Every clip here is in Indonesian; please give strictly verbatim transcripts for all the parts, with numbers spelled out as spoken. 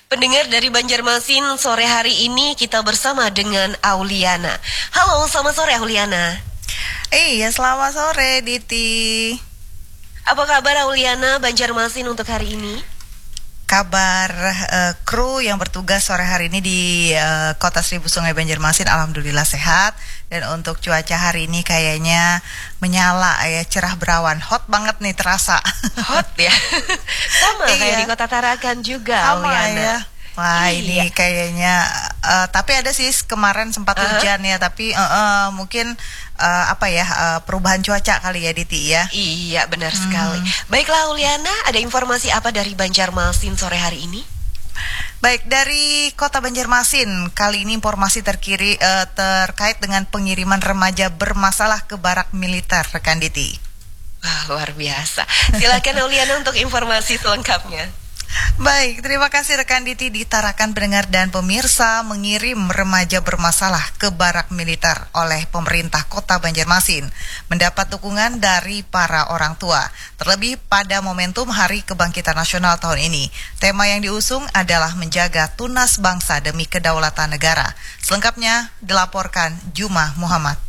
Pendengar dari Banjarmasin, sore hari ini kita bersama dengan Auliana. Halo, selamat sore Auliana. Iya, selamat sore Diti. Apa kabar Auliana, Banjarmasin untuk hari ini? Kabar uh, kru yang bertugas sore hari ini di uh, Kota Seribu Sungai Banjarmasin, alhamdulillah sehat. Dan untuk cuaca hari ini kayaknya menyala ya, cerah berawan, hot banget nih terasa. Hot ya, sama iya. kayak di Kota Tarakan juga sama Auliana. Ya. Wah iya. ini kayaknya, uh, tapi ada sih kemarin sempat uh-huh. hujan ya, tapi uh, uh, mungkin uh, apa ya uh, perubahan cuaca kali ya Diti ya. Iya benar hmm. sekali. Baiklah Auliana, ada informasi apa dari Banjarmasin sore hari ini? Baik, dari Kota Banjarmasin, kali ini informasi terkiri uh, terkait dengan pengiriman remaja bermasalah ke barak militer, rekan Diti. Wah, luar biasa. Silakan Auliana untuk informasi selengkapnya. Baik, terima kasih rekan Diti. Ditarakan pendengar dan pemirsa, mengirim remaja bermasalah ke barak militer oleh pemerintah Kota Banjarmasin mendapat dukungan dari para orang tua. Terlebih pada momentum Hari Kebangkitan Nasional tahun ini. Tema yang diusung adalah menjaga tunas bangsa demi kedaulatan negara. Selengkapnya dilaporkan Juma Muhammad.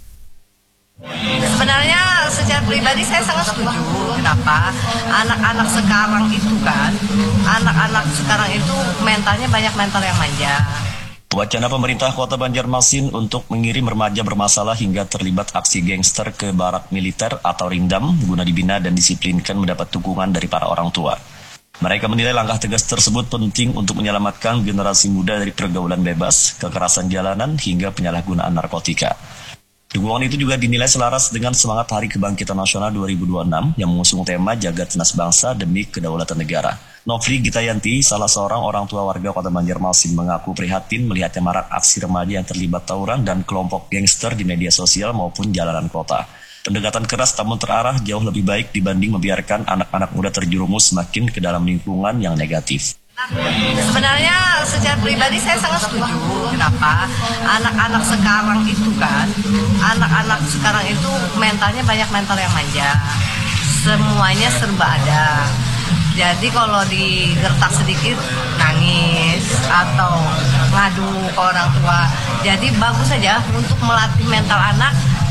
Sebenarnya secara pribadi saya sangat setuju. Kenapa? Anak-anak sekarang itu kan, anak-anak sekarang itu mentalnya banyak mental yang manja. Wacana pemerintah Kota Banjarmasin untuk mengirim remaja bermasalah hingga terlibat aksi gangster ke barak militer atau Rindam guna dibina dan disiplinkan mendapat dukungan dari para orang tua. Mereka menilai langkah tegas tersebut penting untuk menyelamatkan generasi muda dari pergaulan bebas, kekerasan jalanan hingga penyalahgunaan narkotika. Dukungan itu juga dinilai selaras dengan semangat Hari Kebangkitan Nasional dua ribu dua puluh enam yang mengusung tema Jaga Tunas Bangsa Demi Kedaulatan Negara. Nofri Gitayanti, salah seorang orang tua warga Kota Banjarmasin, mengaku prihatin melihatnya marak aksi remaja yang terlibat tawuran dan kelompok gangster di media sosial maupun jalanan kota. Pendekatan keras namun terarah jauh lebih baik dibanding membiarkan anak-anak muda terjerumus semakin ke dalam lingkungan yang negatif. Sebenarnya secara pribadi saya sangat setuju. Kenapa? Anak-anak sekarang itu kan, anak-anak sekarang itu mentalnya banyak mental yang manja. Semuanya serba ada. Jadi kalau digertak sedikit nangis atau ngadu ke orang tua. Jadi bagus saja untuk melatih mental anak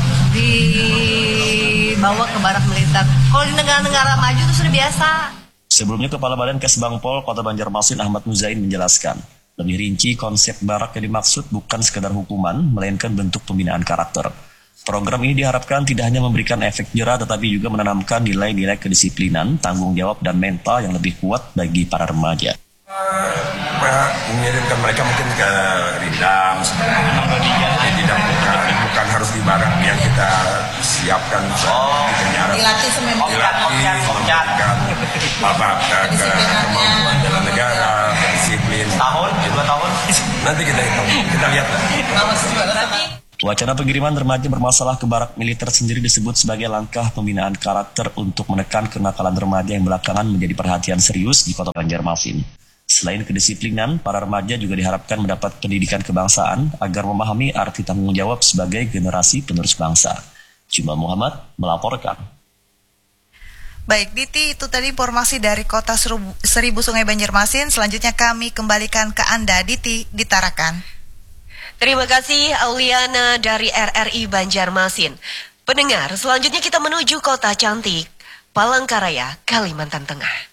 dibawa ke barak militer. Kalau di negara-negara maju itu sudah biasa. Sebelumnya, Kepala Badan Kesbangpol Kota Banjarmasin Ahmad Muzain menjelaskan, lebih rinci konsep barak yang dimaksud bukan sekedar hukuman, melainkan bentuk pembinaan karakter. Program ini diharapkan tidak hanya memberikan efek jerah, tetapi juga menanamkan nilai-nilai kedisiplinan, tanggung jawab, dan mental yang lebih kuat bagi para remaja. Mengirimkan mereka mungkin ke Rindam, tidak bukan, bukan harus di barak yang kita siapkan. Oh, dilatih sementara. Dilatih, memberikan apa ke kemampuan bela negara, disiplin. Tahun, dua tahun. Nanti kita hitung, kita lihat lah. Wacana pengiriman remaja bermasalah ke barak militer sendiri disebut sebagai langkah pembinaan karakter untuk menekan kenakalan remaja yang belakangan menjadi perhatian serius di Kota Banjarmasin. Selain kedisiplinan, para remaja juga diharapkan mendapat pendidikan kebangsaan agar memahami arti tanggung jawab sebagai generasi penerus bangsa. Juma Muhammad melaporkan. Baik, Diti, itu tadi informasi dari Kota Seribu Sungai Banjarmasin. Selanjutnya kami kembalikan ke Anda, Diti, di Tarakan. Terima kasih Auliana dari R R I Banjarmasin. Pendengar, selanjutnya kita menuju Kota Cantik, Palangkaraya, Kalimantan Tengah.